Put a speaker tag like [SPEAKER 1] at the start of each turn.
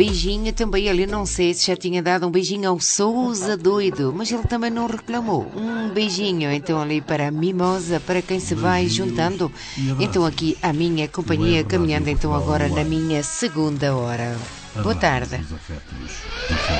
[SPEAKER 1] beijinho também ali, não sei se já tinha dado um beijinho ao Sousa Doido, mas ele também não reclamou. Um beijinho então ali para a Mimosa, para quem se vai juntando. Então aqui a minha companhia, caminhando então agora na minha segunda hora. Boa tarde.